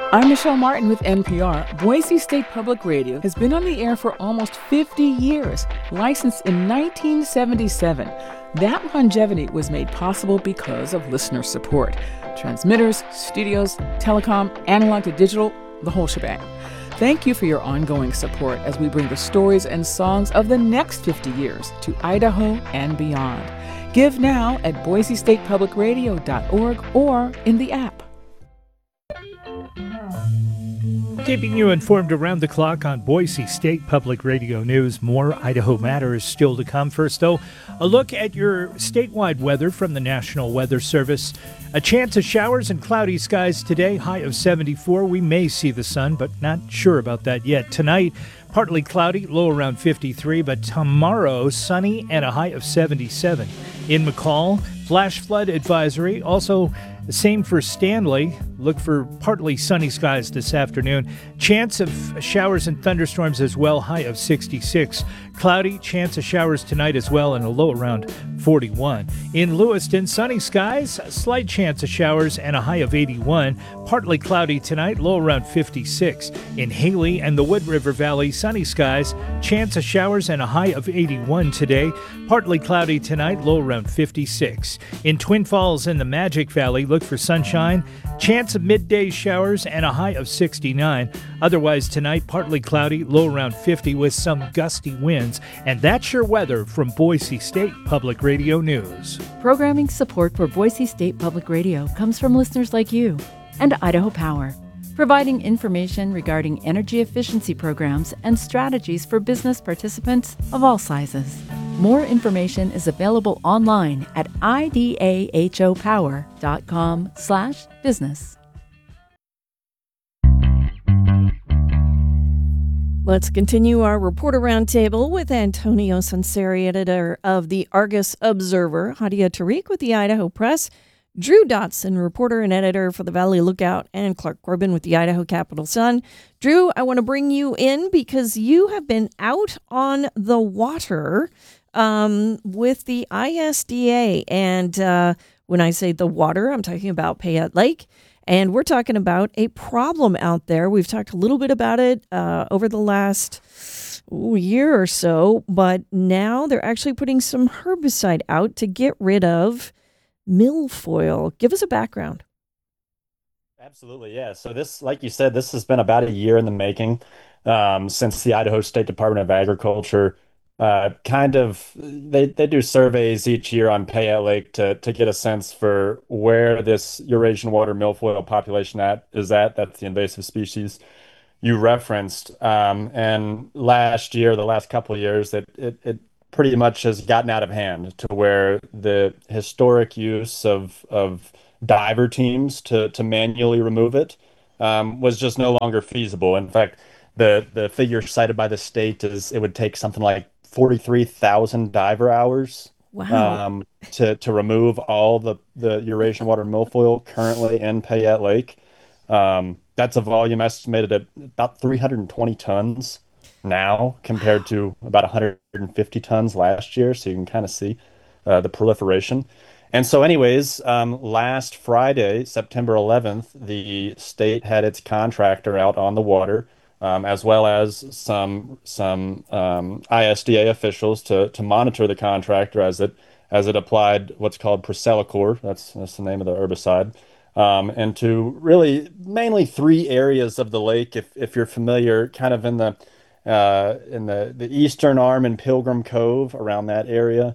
I'm Michelle Martin with NPR. Boise State Public Radio has been on the air for almost 50 years, licensed in 1977. That longevity was made possible because of listener support. Transmitters, studios, telecom, analog to digital, the whole shebang. Thank you for your ongoing support as we bring the stories and songs of the next 50 years to Idaho and beyond. Give now at boisestatepublicradio.org or in the app. Keeping you informed around the clock on Boise State Public Radio News. More Idaho Matters still to come. First, though, a look at your statewide weather from the National Weather Service. A chance of showers and cloudy skies today, high of 74. We may see the sun, but not sure about that yet. Tonight, partly cloudy, low around 53, but tomorrow, sunny and a high of 77. In McCall, flash flood advisory. Also, the same for Stanley. Look for partly sunny skies this afternoon. Chance of showers and thunderstorms as well, high of 66. Cloudy, chance of showers tonight as well, and a low around 41. In Lewiston, sunny skies, a slight chance of showers and a high of 81. Partly cloudy tonight, low around 56. In Haley and the Wood River Valley, sunny skies, chance of showers and a high of 81 today. Partly cloudy tonight, low around 56. In Twin Falls and the Magic Valley, look for sunshine, chance of midday showers and a high of 69. Otherwise tonight, partly cloudy, low around 50 with some gusty winds. And that's your weather from Boise State Public Radio News. Programming support for Boise State Public Radio comes from listeners like you and Idaho Power, providing information regarding energy efficiency programs and strategies for business participants of all sizes. More information is available online at idahopower.com/business. Let's continue our reporter roundtable with Antonio Sunseri, editor of the Argus Observer, Hadia Tariq with the Idaho Press, Drew Dotson, reporter and editor for the Valley Lookout, and Clark Corbin with the Idaho Capital Sun. Drew, I want to bring you in because you have been out on the water with the ISDA. And when I say the water, I'm talking about Payette Lake. And we're talking about a problem out there. We've talked a little bit about it over the last year or so, but now they're actually putting some herbicide out to get rid of milfoil. Give us a background. Absolutely, yeah. So this, like you said, this has been about a year in the making since the Idaho State Department of Agriculture they do surveys each year on Payette Lake to get a sense for where this Eurasian water milfoil population is at. That's the invasive species you referenced. And last year, the last couple of years, it pretty much has gotten out of hand to where the historic use of diver teams to manually remove it was just no longer feasible. In fact, the figure cited by the state is it would take something like 43,000 diver hours to remove all the Eurasian water milfoil currently in Payette Lake. That's a volume estimated at about 320 tons now compared to about 150 tons last year. So you can kind of see the proliferation. And so anyways, last Friday, September 11th, the state had its contractor out on the water, as well as some ISDA officials to monitor the contractor as it applied what's called Procelicor. That's the name of the herbicide, and to really mainly three areas of the lake. If you're familiar, kind of in the eastern arm in Pilgrim Cove, around that area,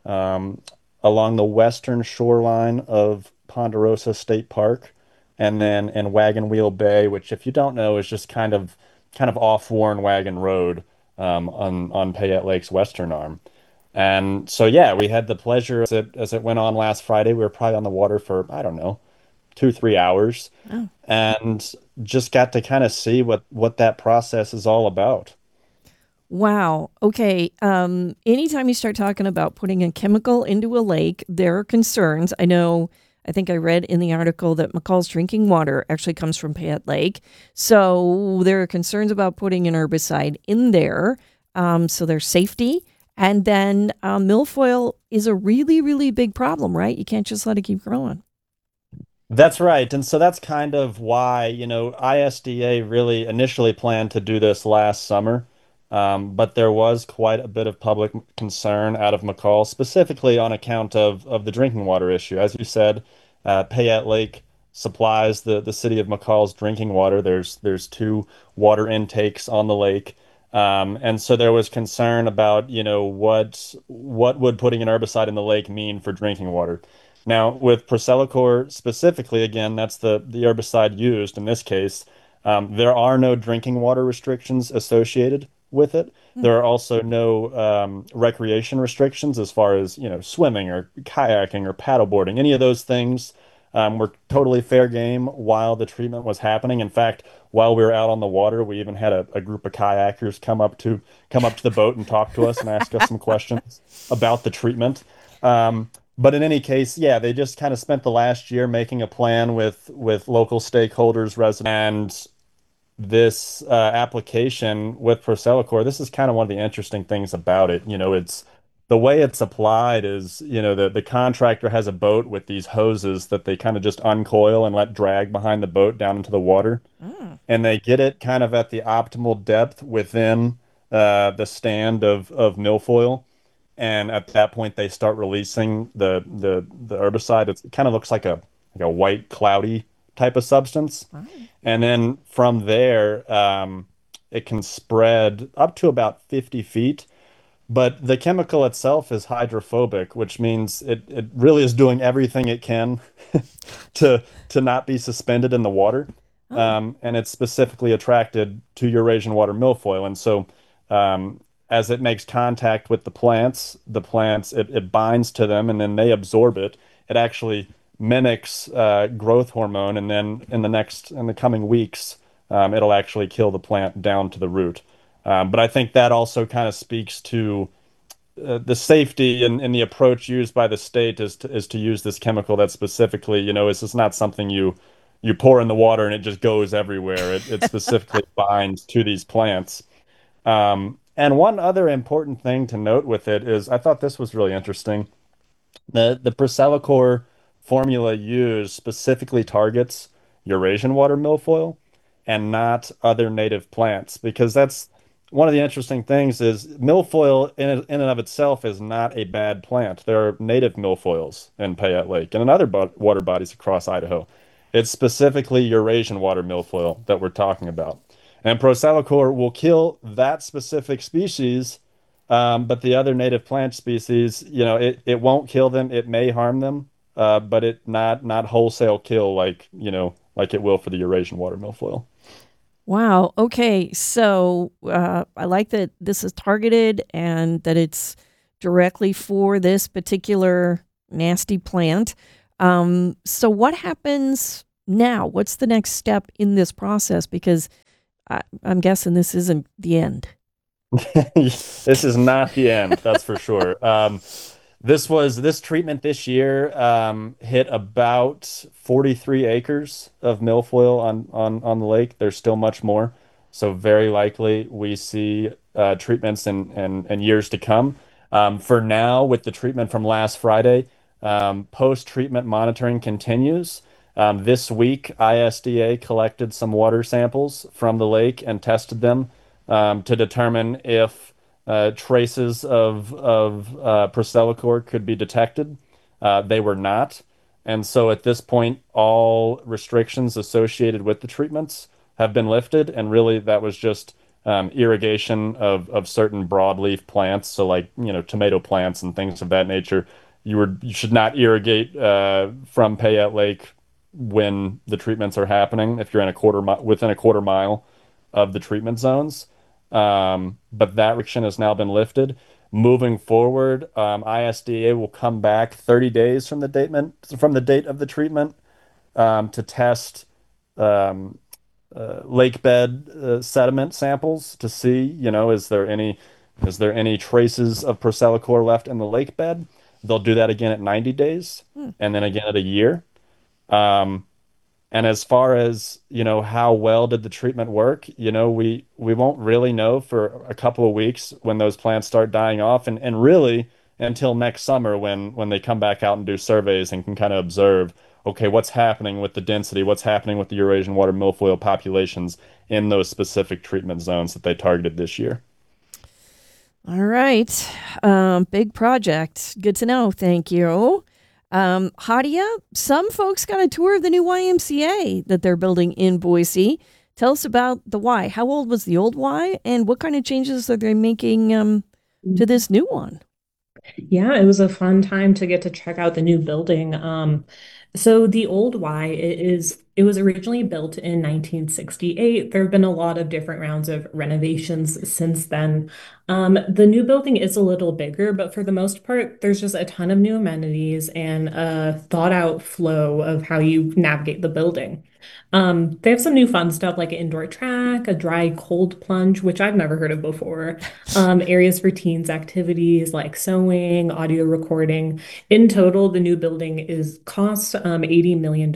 along the western shoreline of Ponderosa State Park, and then in Wagon Wheel Bay, which, if you don't know, is just kind of off Warren Wagon Road on Payette Lake's western arm. And so, yeah, we had the pleasure as it went on last Friday. We were probably on the water for, I don't know, 2-3 hours, and just got to kind of see what that process is all about. Wow. Okay. Anytime you start talking about putting a chemical into a lake, there are concerns. I think I read in the article that McCall's drinking water actually comes from Payette Lake. So there are concerns about putting an herbicide in there. So there's safety. And then milfoil is a really, really big problem, right? You can't just let it keep growing. That's right. And so that's kind of why, ISDA really initially planned to do this last summer. But there was quite a bit of public concern out of McCall, specifically on account of the drinking water issue. As you said, Payette Lake supplies the city of McCall's drinking water. There's two water intakes on the lake. And so there was concern about, what would putting an herbicide in the lake mean for drinking water. Now, with Procelicor specifically, again, that's the herbicide used in this case. There are no drinking water restrictions associated with it. Hmm. There are also no recreation restrictions as far as, swimming or kayaking or paddleboarding. Any of those things were totally fair game while the treatment was happening. In fact, while we were out on the water, we even had a group of kayakers come up to the boat and talk to us and ask us some questions about the treatment. But in any case, yeah, they just kind of spent the last year making a plan with local stakeholders, residents, and this application with Procelicor. This is kind of one of the interesting things about it. It's the way it's applied is, the contractor has a boat with these hoses that they kind of just uncoil and let drag behind the boat down into the water, Mm. and they get it kind of at the optimal depth within the stand of milfoil. And at that point, they start releasing the herbicide. It kind of looks like a white, cloudy type of substance. Wow. And then from there, it can spread up to about 50 feet. But the chemical itself is hydrophobic, which means it really is doing everything it can to not be suspended in the water. Oh, And it's specifically attracted to Eurasian water milfoil. And so as it makes contact with the plants, it binds to them and then they absorb it. It actually mimics growth hormone, and then in the coming weeks, it'll actually kill the plant down to the root. But I think that also kind of speaks to the safety and the approach used by the state is to use this chemical that specifically, is just not something you pour in the water and it just goes everywhere. It specifically binds to these plants. And one other important thing to note with it is I thought this was really interesting. The Procelicor formula used specifically targets Eurasian water milfoil and not other native plants, because that's one of the interesting things is milfoil in and of itself is not a bad plant. There are native milfoils in Payette Lake and in other water bodies across Idaho. It's specifically Eurasian water milfoil that we're talking about. And Procelicor will kill that specific species, but the other native plant species, it won't kill them. It may harm them, but it not wholesale kill like it will for the Eurasian water milfoil. wow. Okay. So I like that this is targeted and that it's directly for this particular nasty plant. So what happens now? What's the next step in this process? Because I'm guessing this isn't the end. This is not the end, that's for sure. This treatment this year hit about 43 acres of milfoil on the lake. There's still much more, so very likely we see treatments in years to come. For now, with the treatment from last Friday, post-treatment monitoring continues. This week, ISDA collected some water samples from the lake and tested them to determine if traces of Procelicor could be detected. They were not. And so at this point, all restrictions associated with the treatments have been lifted. And really, that was just irrigation of certain broadleaf plants. So, like, tomato plants and things of that nature. You should not irrigate from Payette Lake when the treatments are happening if you're within a quarter mile of the treatment zones. But that restriction has now been lifted. Moving forward, ISDA will come back 30 days from the date of the treatment to test um, lake bed sediment samples to see, is there any traces of Procelicor left in the lake bed? They'll do that again at 90 days Hmm. and then again at a year. Um, and as far as, how well did the treatment work, we won't really know for a couple of weeks when those plants start dying off, and really until next summer when they come back out and do surveys and can kind of observe okay, what's happening with the density? What's happening with the Eurasian water milfoil populations in those specific treatment zones that they targeted this year? All right. Big project. Good to know. Thank you. Hadia, some folks got a tour of the new YMCA that they're building in Boise. Tell us about the Y. How old was the old Y, and what kind of changes are they making to this new one? Yeah, it was a fun time to get to check out the new building. So the old Y it was originally built in 1968. There have been a lot of different rounds of renovations since then. The new building is a little bigger, but for the most part, there's just a ton of new amenities and a thought out flow of how you navigate the building. They have some new fun stuff like an indoor track, a dry cold plunge, which I've never heard of before, areas for teens activities like sewing, audio recording. In total, the new building is cost $80 million.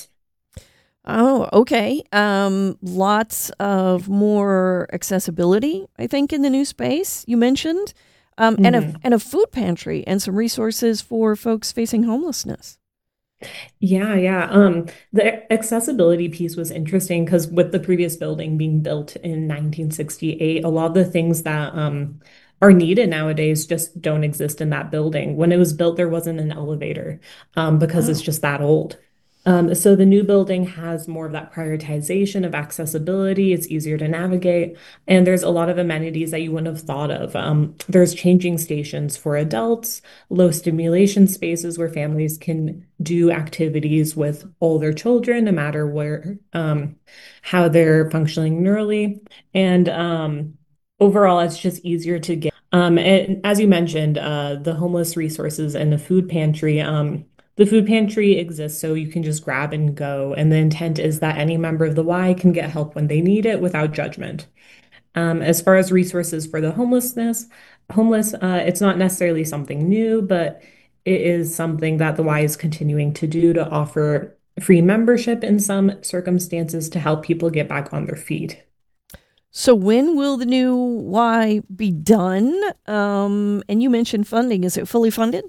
Oh, okay. Lots of more accessibility, I think, in the new space you mentioned, and a food pantry and some resources for folks facing homelessness. Yeah, yeah. The accessibility piece was interesting because with the previous building being built in 1968, a lot of the things that are needed nowadays just don't exist in that building. When it was built, there wasn't an elevator because it's Oh. just that old. So the new building has more of that prioritization of accessibility. It's easier to navigate, and there's a lot of amenities that you wouldn't have thought of. There's changing stations for adults, low stimulation spaces where families can do activities with all their children, no matter where, how they're functioning neurally, and overall, it's just easier to get. And as you mentioned, the homeless resources and the food pantry. The food pantry exists so you can just grab and go. And the intent is that any member of the Y can get help when they need it without judgment. As far as resources for the homeless, it's not necessarily something new, but it is something that the Y is continuing to do to offer free membership in some circumstances to help people get back on their feet. So when will the new Y be done? And you mentioned funding. Is it fully funded?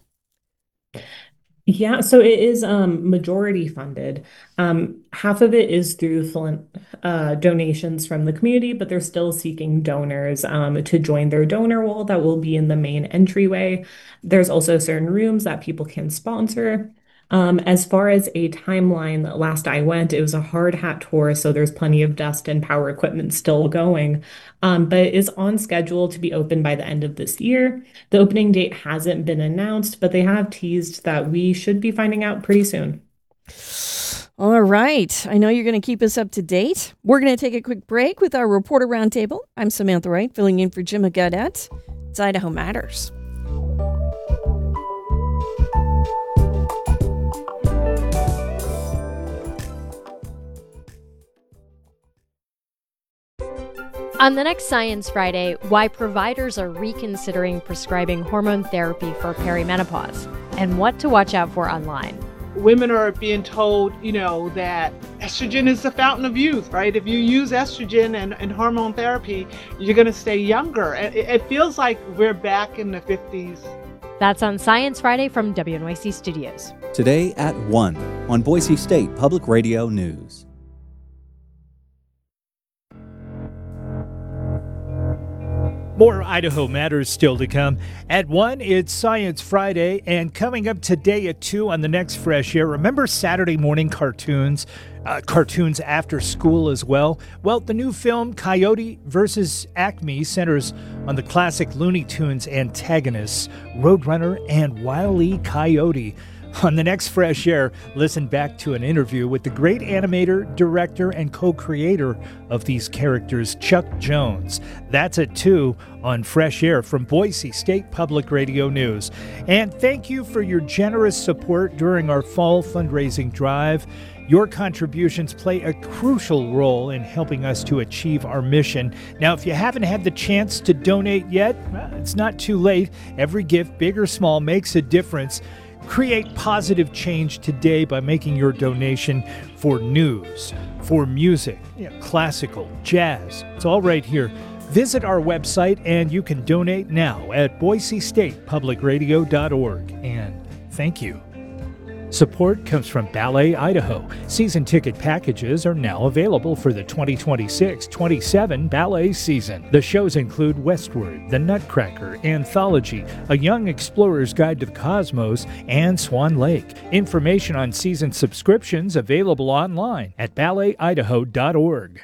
Yeah, so it is majority funded. Half of it is through donations from the community, but they're still seeking donors to join their donor wall that will be in the main entryway. There's also certain rooms that people can sponsor. As far as a timeline, last I went, it was a hard hat tour, so there's plenty of dust and power equipment still going. But it is on schedule to be open by the end of this year. The opening date hasn't been announced, but they have teased that we should be finding out pretty soon. All right. I know you're going to keep us up to date. We're going to take a quick break with our Reporter Roundtable. I'm Samantha Wright, filling in for Jim Gaudette. It's Idaho Matters. On the next Science Friday, why providers are reconsidering prescribing hormone therapy for perimenopause and what to watch out for online. Women are being told, that estrogen is the fountain of youth, right? If you use estrogen and hormone therapy, you're going to stay younger. It feels like we're back in the 50s. That's on Science Friday from WNYC Studios. Today at 1 on Boise State Public Radio News. More Idaho Matters still to come. At 1, it's Science Friday, and coming up today at 2 on the next Fresh Air. Remember Saturday morning cartoons after school as well? Well, the new film Coyote vs. Acme centers on the classic Looney Tunes antagonists, Roadrunner and Wile E. Coyote. On the next Fresh Air, listen back to an interview with the great animator, director, and co-creator of these characters, Chuck Jones. That's at 2 on Fresh Air from Boise State Public Radio News. And thank you for your generous support during our fall fundraising drive. Your contributions play a crucial role in helping us to achieve our mission. Now, if you haven't had the chance to donate yet, it's not too late. Every gift, big or small, makes a difference. Create positive change today by making your donation for news, for music, classical, jazz. It's all right here. Visit our website and you can donate now at boisestatepublicradio.org. And thank you. Support comes from Ballet Idaho. Season ticket packages are now available for the 2026-27 ballet season. The shows include Westward, The Nutcracker, Anthology, A Young Explorer's Guide to the Cosmos, and Swan Lake. Information on season subscriptions available online at balletidaho.org.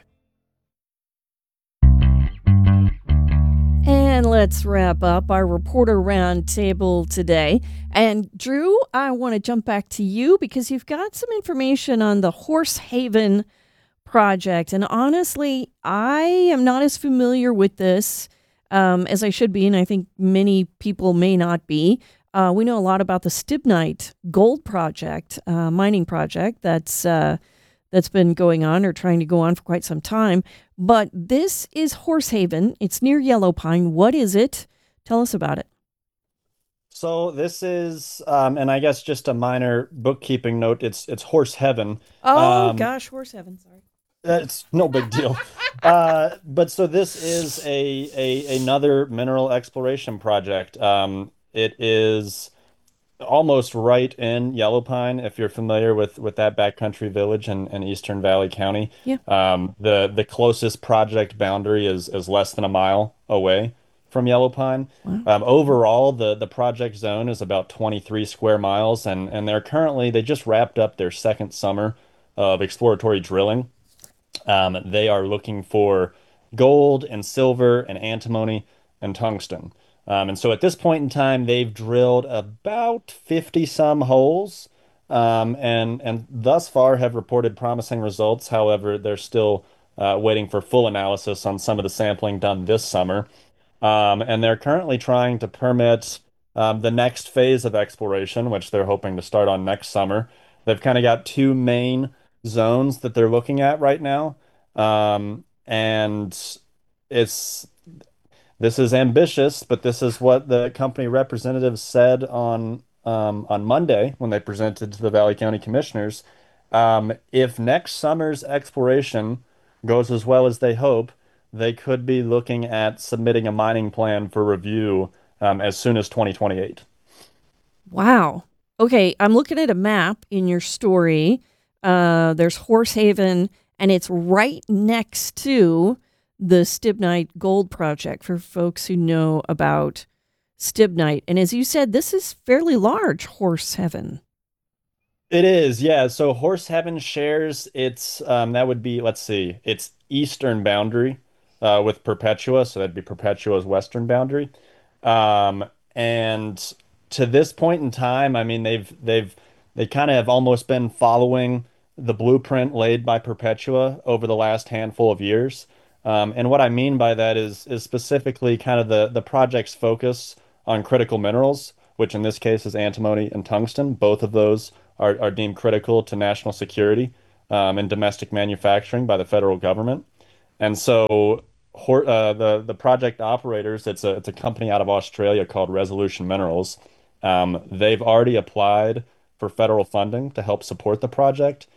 And let's wrap up our reporter roundtable today. And Drew, I want to jump back to you because you've got some information on the Horsehaven project. And honestly, I am not as familiar with this as I should be, and I think many people may not be. We know a lot about the Stibnite gold project, mining project that's been going on or trying to go on for quite some time. But this is Horsehaven. It's near Yellow Pine. What is it? Tell us about it. So this is, and I guess just a minor bookkeeping note, it's Horsehaven. Oh, gosh, Horsehaven. Sorry. It's no big deal. But so this is another mineral exploration project. It is almost right in Yellow Pine, if you're familiar with that backcountry village in Eastern Valley County. Yeah. The closest project boundary is less than a mile away from Yellow Pine. Wow. Overall, the project zone is about 23 square miles, and they just wrapped up their second summer of exploratory drilling. They are looking for gold and silver and antimony and tungsten. And so at this point in time, they've drilled about 50 some holes, and thus far have reported promising results. However, they're still waiting for full analysis on some of the sampling done this summer. And they're currently trying to permit the next phase of exploration, which they're hoping to start on next summer. They've kind of got two main zones that they're looking at right now. And it's this is ambitious, but this is what the company representatives said on Monday when they presented to the Valley County Commissioners. If next summer's exploration goes as well as they hope, they could be looking at submitting a mining plan for review as soon as 2028. Wow. Okay, I'm looking at a map in your story. There's Horsehaven, and it's right next to the Stibnite Gold Project for folks who know about Stibnite. And as you said, this is fairly large, Horsehaven. It is, yeah. So Horsehaven shares its that would be, let's see, its eastern boundary with Perpetua, so that'd be Perpetua's western boundary. Um, and to this point in time, I mean, they kind of have almost been following the blueprint laid by Perpetua over the last handful of years. And what I mean by that is specifically kind of the project's focus on critical minerals, which in this case is antimony and tungsten. Both of those are deemed critical to national security and domestic manufacturing by the federal government. And so the project operators, it's a company out of Australia called Resolution Minerals. They've already applied for federal funding to help support the project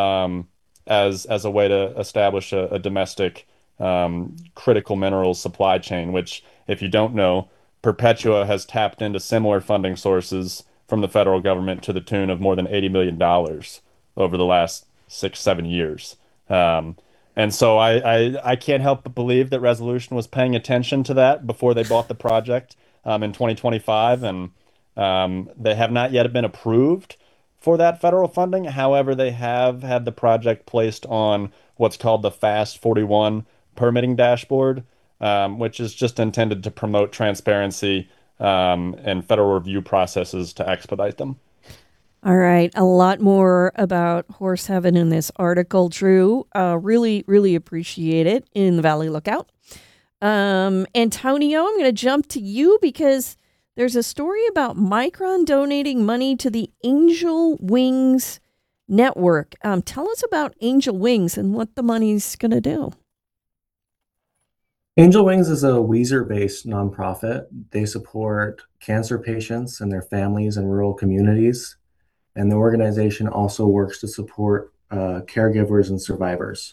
as a way to establish a domestic critical minerals supply chain, which, if you don't know, Perpetua has tapped into similar funding sources from the federal government to the tune of more than $80 million over the last 6, 7 years. And so I can't help but believe that Resolution was paying attention to that before they bought the project in 2025, and they have not yet been approved for that federal funding. However, they have had the project placed on what's called the Fast 41 permitting dashboard, which is just intended to promote transparency and federal review processes to expedite them. All right. A lot more about Horsehaven in this article, Drew. Really, really appreciate it in the Valley Lookout. Antonio, I'm going to jump to you because there's a story about Micron donating money to the Angel Wings Network. Tell us about Angel Wings and what the money's going to do. Angel Wings is a Weiser-based nonprofit. They support cancer patients and their families in rural communities. And the organization also works to support caregivers and survivors.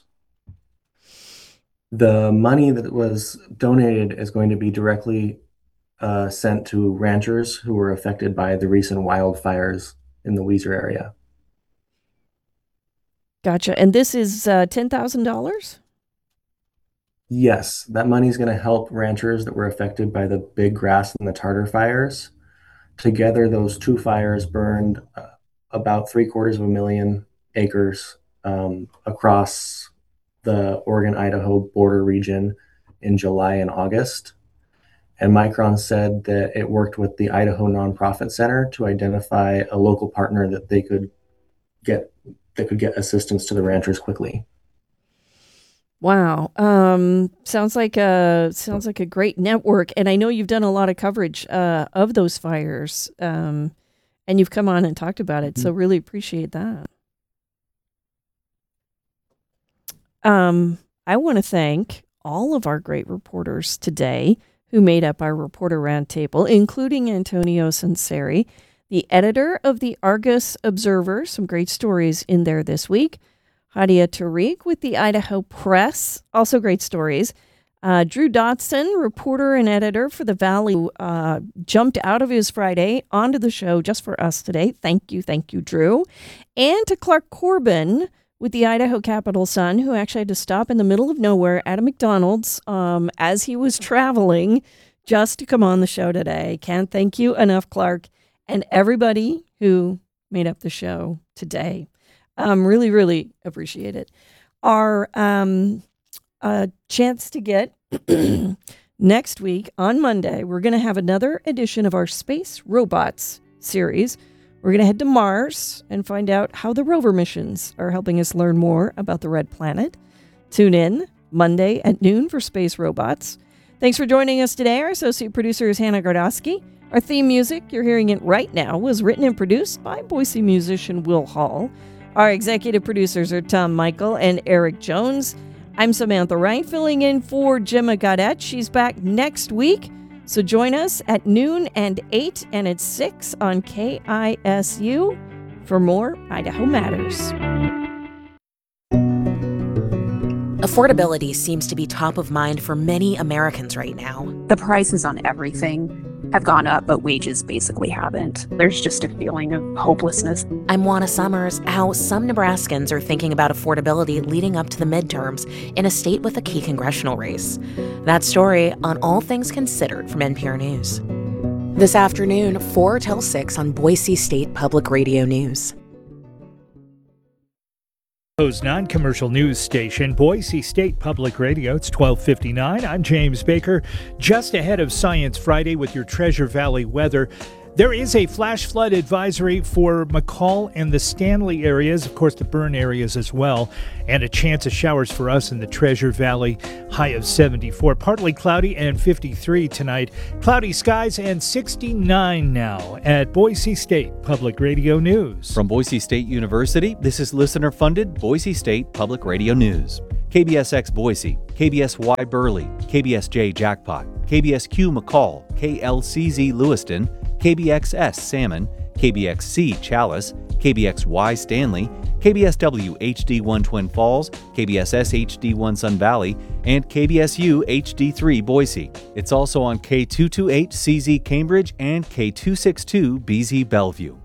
The money that was donated is going to be directly sent to ranchers who were affected by the recent wildfires in the Weiser area. Gotcha. And this is $10,000? Yes, that money is going to help ranchers that were affected by the Big Grass and the Tartar fires. Together, those two fires burned about 750,000 acres across the Oregon-Idaho border region in July and August. And Micron said that it worked with the Idaho Nonprofit Center to identify a local partner that they could get assistance to the ranchers quickly. Wow. Sounds like a great network. And I know you've done a lot of coverage of those fires. And you've come on and talked about it. So really appreciate that. I want to thank all of our great reporters today who made up our reporter roundtable, including Antonio Sunseri, the editor of the Argus Observer. Some great stories in there this week. Hadia Tariq with the Idaho Press, also great stories. Drew Dotson, reporter and editor for the Valley, jumped out of his Friday onto the show just for us today. Thank you, Drew. And to Clark Corbin with the Idaho Capital Sun, who actually had to stop in the middle of nowhere at a McDonald's as he was traveling just to come on the show today. Can't thank you enough, Clark, and everybody who made up the show today. Really, really appreciate it. Our chance to get next week on Monday, we're going to have another edition of our Space Robots series. We're going to head to Mars and find out how the rover missions are helping us learn more about the Red Planet. Tune in Monday at noon for Space Robots. Thanks for joining us today. Our associate producer is Hannah Gardowski. Our theme music, you're hearing it right now, was written and produced by Boise musician Will Hall. Our executive producers are Tom Michael and Eric Jones. I'm Samantha Wright, filling in for Gemma Gaudette. She's back next week, so join us at noon and 8 and at 6 on KISU for more Idaho Matters. Affordability seems to be top of mind for many Americans right now. The prices on everything have gone up, but wages basically haven't. There's just a feeling of hopelessness. I'm Juana Summers. How some Nebraskans are thinking about affordability leading up to the midterms in a state with a key congressional race. That story on All Things Considered from NPR News. This afternoon, 4 till 6 on Boise State Public Radio News. Non-commercial news station, Boise State Public Radio. It's 12:59. I'm James Baker. Just ahead of Science Friday with your Treasure Valley weather. There is a flash flood advisory for McCall and the Stanley areas, of course the Bern areas as well, and a chance of showers for us in the Treasure Valley, high of 74. Partly cloudy and 53 tonight. Cloudy skies and 69 now at Boise State Public Radio News. From Boise State University, this is listener-funded Boise State Public Radio News. KBSX Boise, KBSY Burley, KBSJ Jackpot, KBSQ McCall, KLCZ Lewiston, KBXS Salmon, KBXC Chalice, KBXY Stanley, KBSW HD1 Twin Falls, KBSS HD1 Sun Valley, and KBSU HD3 Boise. It's also on K228 CZ Cambridge and K262 BZ Bellevue.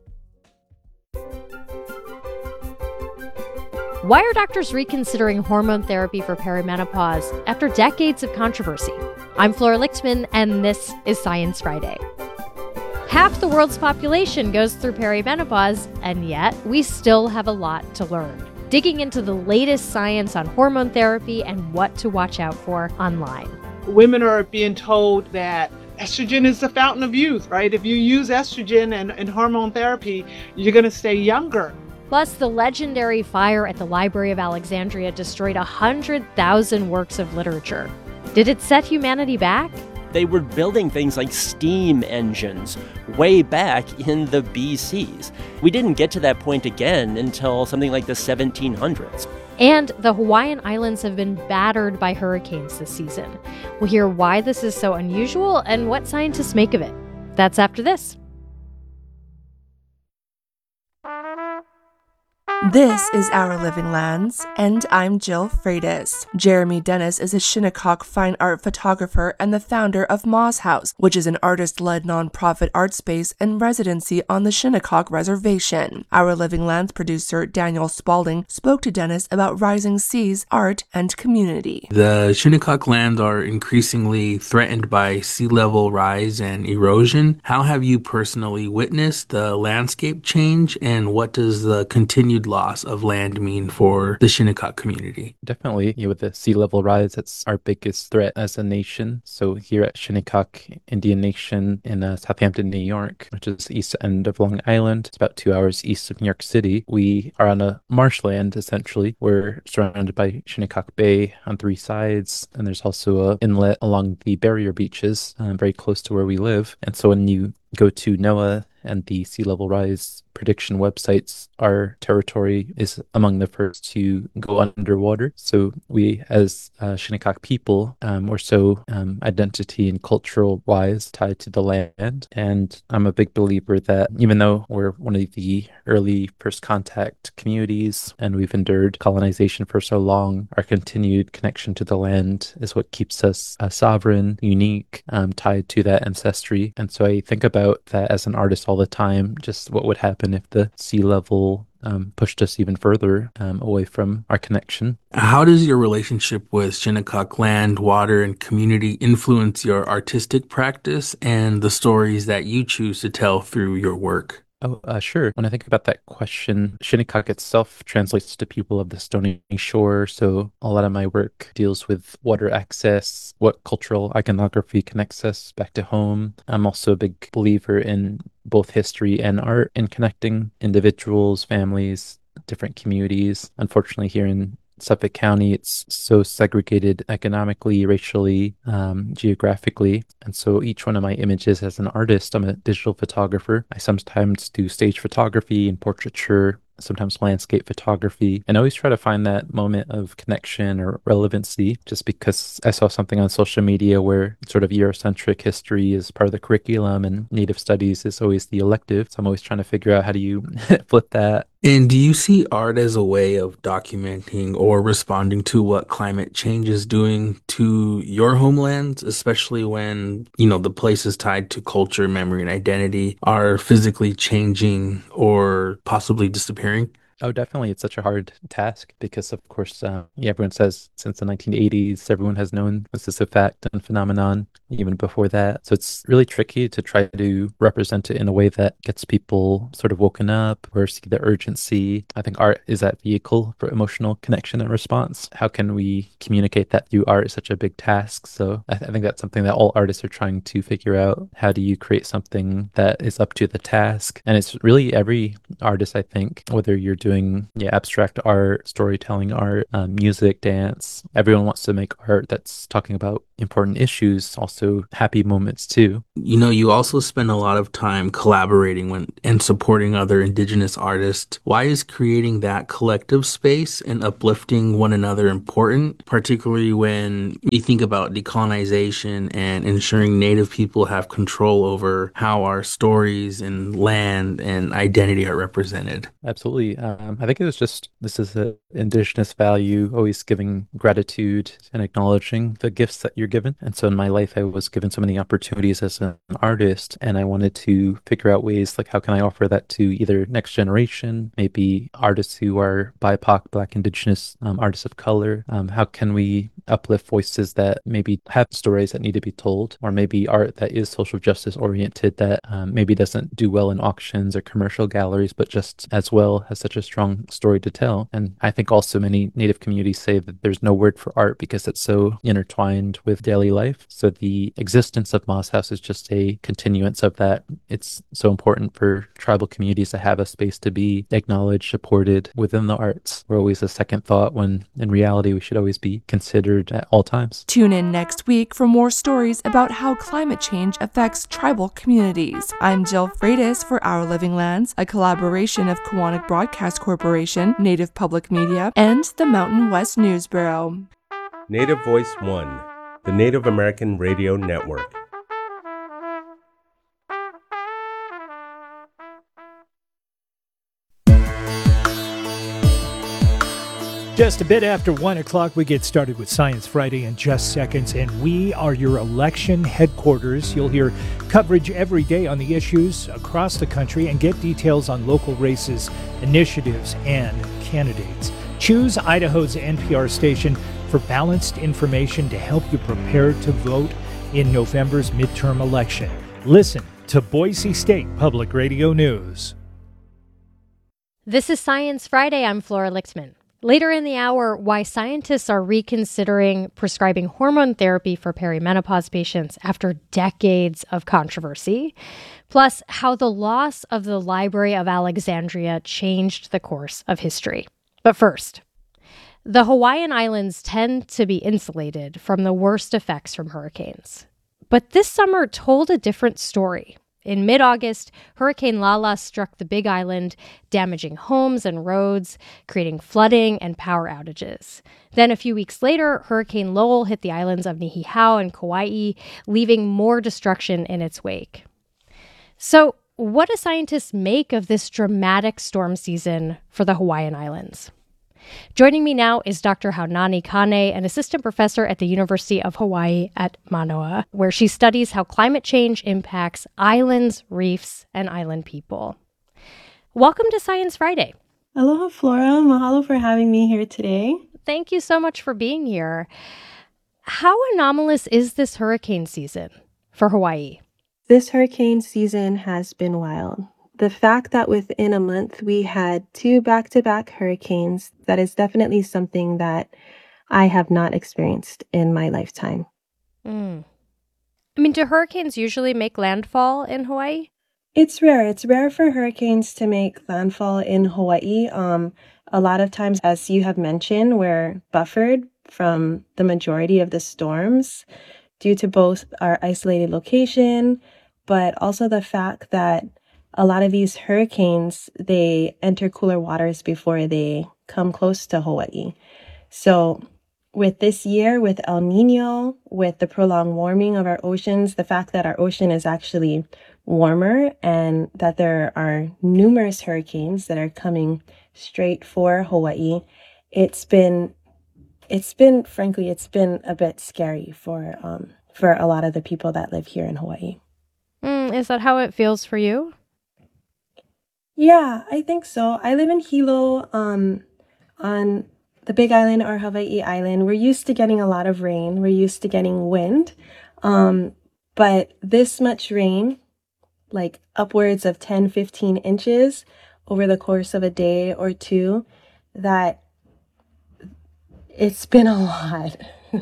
Why are doctors reconsidering hormone therapy for perimenopause after decades of controversy? I'm Flora Lichtman, and this is Science Friday. Half the world's population goes through perimenopause, and yet we still have a lot to learn. Digging into the latest science on hormone therapy and what to watch out for online. Women are being told that estrogen is the fountain of youth, right? If you use estrogen and hormone therapy, you're going to stay younger. Plus, the legendary fire at the Library of Alexandria destroyed 100,000 works of literature. Did it set humanity back? They were building things like steam engines way back in the BCs. We didn't get to that point again until something like the 1700s. And the Hawaiian Islands have been battered by hurricanes this season. We'll hear why this is so unusual and what scientists make of it. That's after this. This is Our Living Lands, and I'm Jill Freitas. Jeremy Dennis is a Shinnecock fine art photographer and the founder of Moz House, which is an artist-led nonprofit art space and residency on the Shinnecock Reservation. Our Living Lands producer Daniel Spalding spoke to Dennis about rising seas, art, and community. The Shinnecock lands are increasingly threatened by sea level rise and erosion. How have you personally witnessed the landscape change, and what does the continued loss of land mean for the Shinnecock community? Definitely, with the sea level rise, that's our biggest threat as a nation. So here at Shinnecock Indian Nation in Southampton, New York, which is the east end of Long Island, it's about 2 hours east of New York City. We are on a marshland, essentially. We're surrounded by Shinnecock Bay on 3 sides, and there's also an inlet along the barrier beaches, very close to where we live. And so when you go to NOAA and the sea level rise prediction websites, our territory is among the first to go underwater. So we, as Shinnecock people, we're so identity and cultural wise tied to the land. And I'm a big believer that even though we're one of the early first contact communities and we've endured colonization for so long, our continued connection to the land is what keeps us sovereign, unique, tied to that ancestry. And so I think about that as an artist all the time, just what would happen if the sea level pushed us even further away from our connection. How does your relationship with Shinnecock land, water, and community influence your artistic practice and the stories that you choose to tell through your work? Sure. When I think about that question, Shinnecock itself translates to people of the Stony Shore. So a lot of my work deals with water access, what cultural iconography connects us back to home. I'm also a big believer in both history and art and connecting individuals, families, different communities. Unfortunately, here in Suffolk County, it's so segregated economically, racially, geographically. And so each one of my images as an artist, I'm a digital photographer. I sometimes do stage photography and portraiture, sometimes landscape photography, and I always try to find that moment of connection or relevancy, just because I saw something on social media where sort of Eurocentric history is part of the curriculum and Native studies is always the elective. So I'm always trying to figure out how do you flip that. And do you see art as a way of documenting or responding to what climate change is doing to your homelands, especially when, the places tied to culture, memory, and identity are physically changing or possibly disappearing? Oh, definitely. It's such a hard task because, of course, everyone says since the 1980s, everyone has known this is a fact and phenomenon even before that. So it's really tricky to try to represent it in a way that gets people sort of woken up or see the urgency. I think art is that vehicle for emotional connection and response. How can we communicate that through art is such a big task. So I think that's something that all artists are trying to figure out. How do you create something that is up to the task? And it's really every artist, I think, whether you're doing abstract art, storytelling art, music, dance. Everyone wants to make art that's talking about important issues, also happy moments too. You also spend a lot of time collaborating and supporting other Indigenous artists. Why is creating that collective space and uplifting one another important, particularly when we think about decolonization and ensuring Native people have control over how our stories and land and identity are represented? Absolutely. I think this is an Indigenous value, always giving gratitude and acknowledging the gifts that you're given. And so in my life, I was given so many opportunities as an artist, and I wanted to figure out ways like how can I offer that to either next generation, maybe artists who are BIPOC, Black, Indigenous, artists of color. How can we uplift voices that maybe have stories that need to be told, or maybe art that is social justice oriented that maybe doesn't do well in auctions or commercial galleries, but just as well has such a strong story to tell. And I think also many Native communities say that there's no word for art because it's so intertwined with daily life. So the existence of Moz House is just a continuance of that. It's so important for tribal communities to have a space to be acknowledged, supported within the arts. We're always a second thought when in reality we should always be considered at all times. Tune in next week for more stories about how climate change affects tribal communities. I'm Jill Freitas for Our Living Lands, a collaboration of Kiwanis Broadcast Corporation, Native Public Media, and the Mountain West News Bureau. Native Voice One, the Native American Radio Network. Just a bit after 1 o'clock, we get started with Science Friday in just seconds, and we are your election headquarters. You'll hear coverage every day on the issues across the country and get details on local races, initiatives, and candidates. Choose Idaho's NPR station for balanced information to help you prepare to vote in November's midterm election. Listen to Boise State Public Radio News. This is Science Friday. I'm Flora Lichtman. Later in the hour, why scientists are reconsidering prescribing hormone therapy for perimenopause patients after decades of controversy. Plus, how the loss of the Library of Alexandria changed the course of history. But first, the Hawaiian Islands tend to be insulated from the worst effects from hurricanes. But this summer told a different story. In mid-August, Hurricane Lala struck the Big Island, damaging homes and roads, creating flooding and power outages. Then a few weeks later, Hurricane Lowell hit the islands of Niihau and Kauai, leaving more destruction in its wake. So, what do scientists make of this dramatic storm season for the Hawaiian Islands? Joining me now is Dr. Haunani Kane, an assistant professor at the University of Hawaii at Manoa, where she studies how climate change impacts islands, reefs, and island people. Welcome to Science Friday. Aloha, Flora. Mahalo for having me here today. Thank you so much for being here. How anomalous is this hurricane season for Hawaii? This hurricane season has been wild. The fact that within a month we had 2 back-to-back hurricanes, that is definitely something that I have not experienced in my lifetime. I mean, do hurricanes usually make landfall in Hawaii? It's rare. It's rare for hurricanes to make landfall in Hawaii. A lot of times, as you have mentioned, we're buffered from the majority of the storms due to both our isolated location, but also the fact that a lot of these hurricanes, they enter cooler waters before they come close to Hawaii. So with this year, with El Nino, with the prolonged warming of our oceans, the fact that our ocean is actually warmer and that there are numerous hurricanes that are coming straight for Hawaii, it's been frankly a bit scary for a lot of the people that live here in Hawaii. Is that how it feels for you? Yeah, I think so. I live in Hilo, on the Big Island or Hawaii Island. We're used to getting a lot of rain. We're used to getting wind. But this much rain, like upwards of 10, 15 inches over the course of a day or two, that it's been a lot.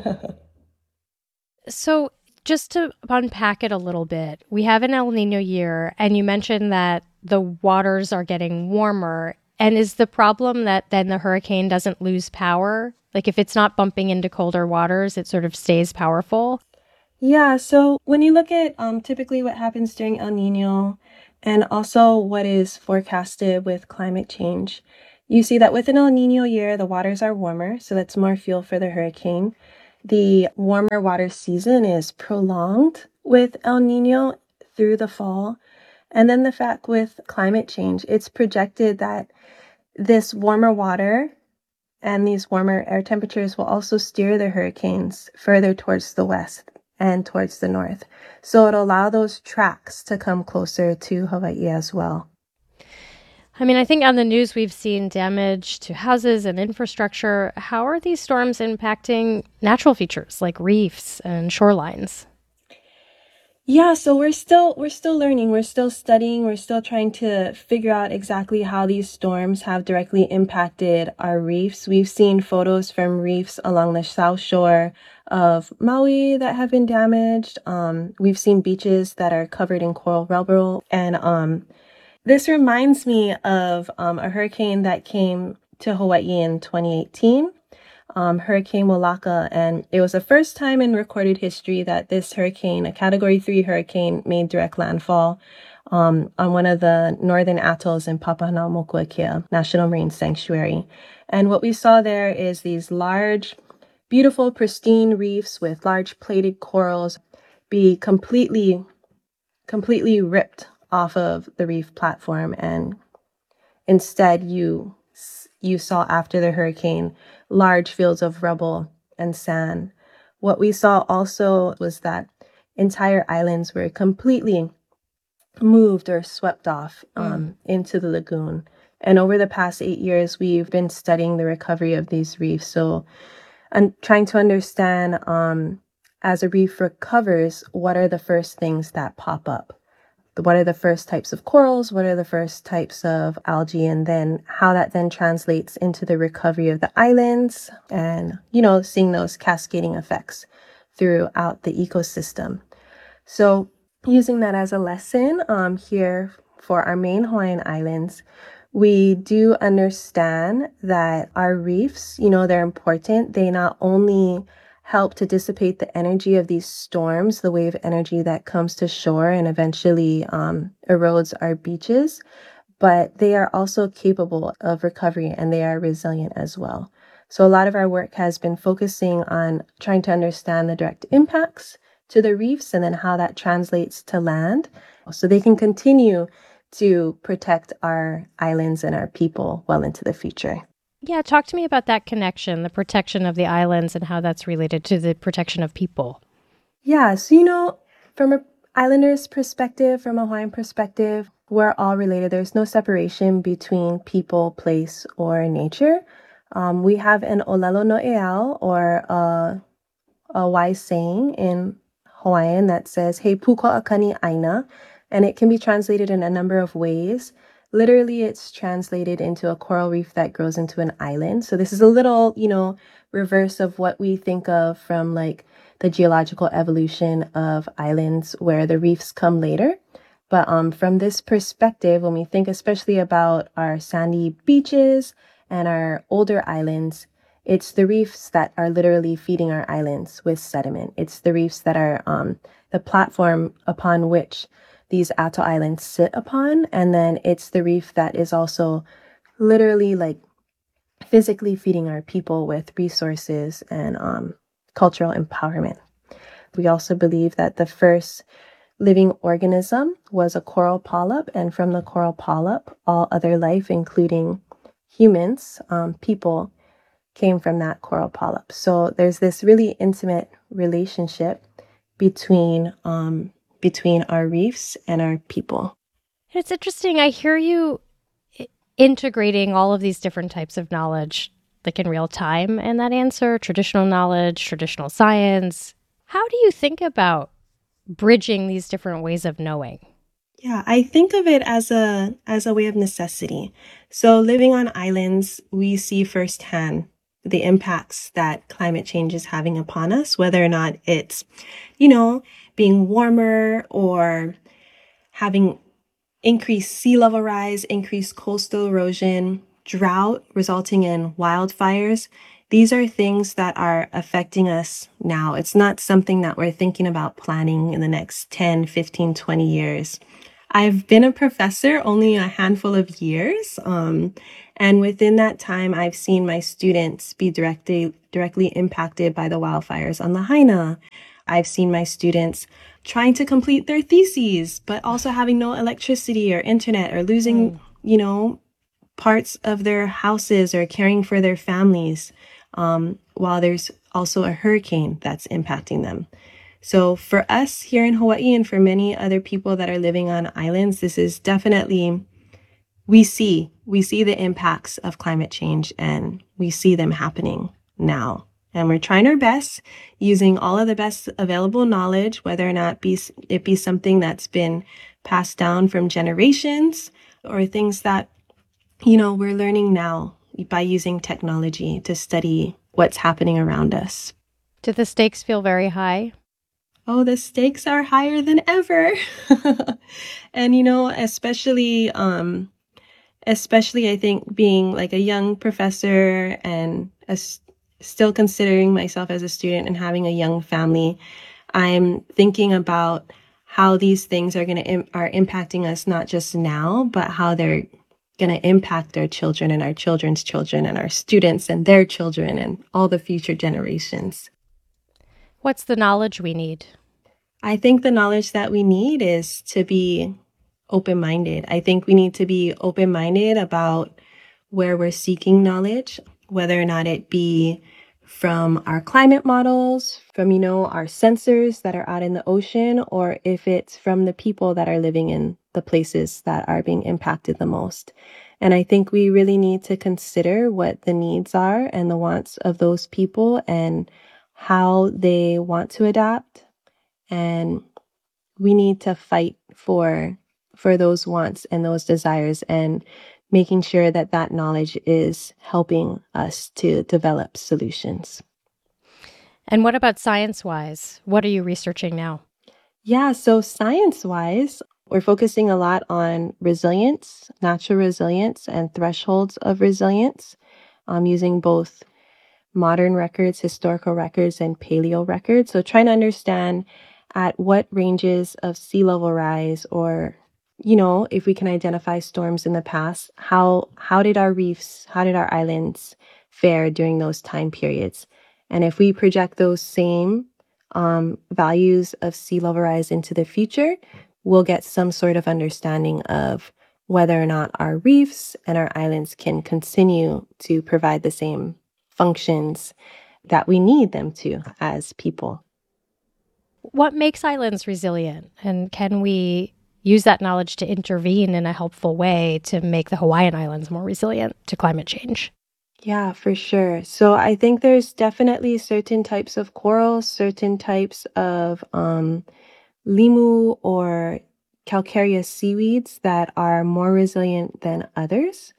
So just to unpack it a little bit, we have an El Nino year, and you mentioned that the waters are getting warmer. And is the problem that then the hurricane doesn't lose power? Like if it's not bumping into colder waters, it sort of stays powerful? Yeah, so when you look at typically what happens during El Nino and also what is forecasted with climate change, you see that with an El Nino year, the waters are warmer, so that's more fuel for the hurricane. The warmer water season is prolonged with El Nino through the fall. And then the fact with climate change, it's projected that this warmer water and these warmer air temperatures will also steer the hurricanes further towards the west and towards the north. So it'll allow those tracks to come closer to Hawaii as well. I mean, I think on the news we've seen damage to houses and infrastructure. How are these storms impacting natural features like reefs and shorelines? Yeah, so we're still learning, we're still studying, we're still trying to figure out exactly how these storms have directly impacted our reefs. We've seen photos from reefs along the south shore of Maui that have been damaged. We've seen beaches that are covered in coral rubble. And this reminds me of a hurricane that came to Hawaii in 2018. Hurricane Molaka, and it was the first time in recorded history that this hurricane, a Category 3 hurricane, made direct landfall on one of the northern atolls in Papahanaumokuakea National Marine Sanctuary. And what we saw there is these large, beautiful, pristine reefs with large plated corals be completely ripped off of the reef platform, and instead you saw after the hurricane large fields of rubble and sand. What we saw also was that entire islands were completely moved or swept off into the lagoon. And over the past 8 years, we've been studying the recovery of these reefs. So, and trying to understand as a reef recovers, what are the first things that pop up? What are the first types of corals? What are the first types of algae? And then how that then translates into the recovery of the islands and, seeing those cascading effects throughout the ecosystem. So using that as a lesson here for our main Hawaiian islands, we do understand that our reefs, they're important. They not only help to dissipate the energy of these storms, the wave energy that comes to shore and eventually erodes our beaches, but they are also capable of recovery and they are resilient as well. So a lot of our work has been focusing on trying to understand the direct impacts to the reefs and then how that translates to land so they can continue to protect our islands and our people well into the future. Yeah, talk to me about that connection, the protection of the islands and how that's related to the protection of people. Yeah, so from an islander's perspective, from a Hawaiian perspective, we're all related. There's no separation between people, place, or nature. We have an olelo no eau, or a wise saying in Hawaiian that says, "He puko'akani aina," and it can be translated in a number of ways. Literally, it's translated into a coral reef that grows into an island. So this is a little, reverse of what we think of from like the geological evolution of islands where the reefs come later. But from this perspective, when we think especially about our sandy beaches and our older islands, it's the reefs that are literally feeding our islands with sediment. It's the reefs that are the platform upon which these atoll islands sit upon. And then it's the reef that is also literally like physically feeding our people with resources and cultural empowerment. We also believe that the first living organism was a coral polyp. And from the coral polyp, all other life, including humans, people, came from that coral polyp. So there's this really intimate relationship between our reefs and our people. It's interesting. I hear you integrating all of these different types of knowledge, like in real time, in that answer, traditional knowledge, traditional science. How do you think about bridging these different ways of knowing? Yeah, I think of it as a way of necessity. So living on islands, we see firsthand the impacts that climate change is having upon us, whether or not it's, being warmer or having increased sea level rise, increased coastal erosion, drought resulting in wildfires. These are things that are affecting us now. It's not something that we're thinking about planning in the next 10, 15, 20 years. I've been a professor only a handful of years. And within that time, I've seen my students be directly impacted by the wildfires on Lahaina. I've seen my students trying to complete their theses, but also having no electricity or internet or losing, parts of their houses or caring for their families, while there's also a hurricane that's impacting them. So for us here in Hawaii and for many other people that are living on islands, this is definitely, we see the impacts of climate change and we see them happening now. And we're trying our best using all of the best available knowledge, whether or not it be something that's been passed down from generations or things that, we're learning now by using technology to study what's happening around us. Do the stakes feel very high? Oh, the stakes are higher than ever. And, especially I think being like a young professor and still considering myself as a student and having a young family, I'm thinking about how these things are impacting us not just now, but how they're going to impact our children and our children's children and our students and their children and all the future generations. What's the knowledge we need? I think the knowledge that we need is to be open-minded. I think we need to be open-minded about where we're seeking knowledge. whether or not it be from our climate models, from, our sensors that are out in the ocean, or if it's from the people that are living in the places that are being impacted the most. And I think we really need to consider what the needs are and the wants of those people and how they want to adapt. And we need to fight for those wants and those desires, and making sure that that knowledge is helping us to develop solutions. And what about science-wise? What are you researching now? Yeah, so science-wise, we're focusing a lot on resilience, natural resilience, and thresholds of resilience, using both modern records, historical records, and paleo records. So trying to understand at what ranges of sea level rise, or if we can identify storms in the past, how did our reefs, how did our islands fare during those time periods? And if we project those same values of sea level rise into the future, we'll get some sort of understanding of whether or not our reefs and our islands can continue to provide the same functions that we need them to as people. What makes islands resilient? And can we use that knowledge to intervene in a helpful way to make the Hawaiian Islands more resilient to climate change? Yeah, for sure. So I think there's definitely certain types of corals, certain types of limu or calcareous seaweeds that are more resilient than others.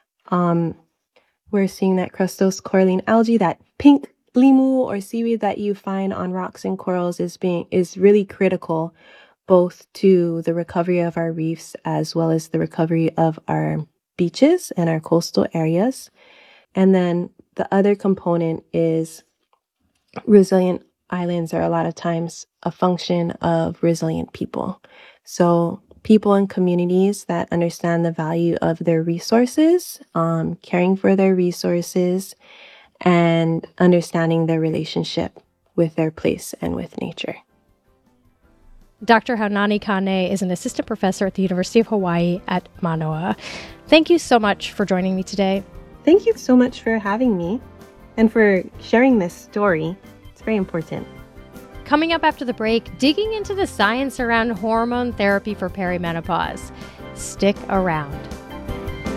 We're seeing that crustose coralline algae, that pink limu or seaweed that you find on rocks and corals, is really critical both to the recovery of our reefs as well as the recovery of our beaches and our coastal areas. And then the other component is resilient islands are a lot of times a function of resilient people. So people in communities that understand the value of their resources, caring for their resources, and understanding their relationship with their place and with nature. Dr. Haunani Kane is an assistant professor at the University of Hawaii at Manoa. Thank you so much for joining me today. Thank you so much for having me and for sharing this story. It's very important. Coming up after the break, digging into the science around hormone therapy for perimenopause. Stick around.